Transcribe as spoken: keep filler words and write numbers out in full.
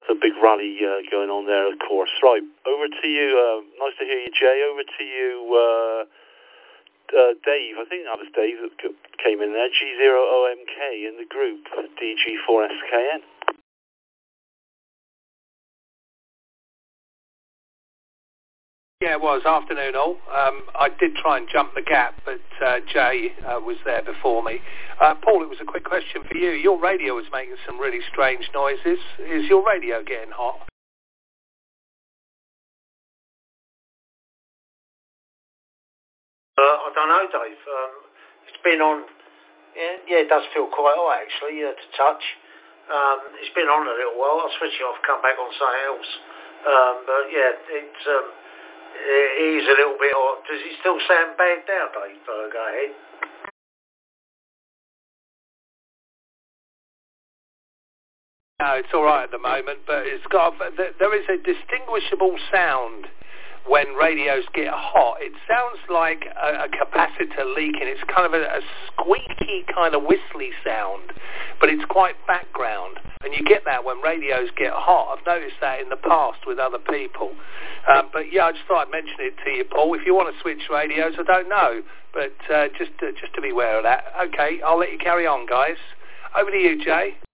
a big rally uh, going on there, of course. Right, over to you. Uh, nice to hear you, Jay. Over to you, uh, uh, Dave. I think that was Dave that came in there. G zero O M K in the group, D G four S K N. Yeah, it was. Afternoon all. Um, I did try and jump the gap, but uh, Jay uh, was there before me. Uh, Paul, it was a quick question for you. Your radio was making some really strange noises. Is your radio getting hot? Uh, I don't know, Dave. Um, it's been on... Yeah, yeah, it does feel quite hot, actually, uh, to touch. Um, it's been on a little while. I'll switch it off, come back on something else. Um, but, yeah, it's... Um, It is a little bit odd. Does it still sound bad now, Dave? Uh, go ahead. No, it's all right at the moment, but it's got there is a distinguishable sound when radios get hot. It sounds like a, a capacitor leaking. It's kind of a, a squeaky, kind of whistly sound, but it's quite background. And you get that when radios get hot. I've noticed that in the past with other people. Um, but yeah, I just thought I'd mention it to you, Paul. If you want to switch radios, I don't know, but uh, just uh, just to be aware of that. Okay, I'll let you carry on, guys. Over to you, Jay.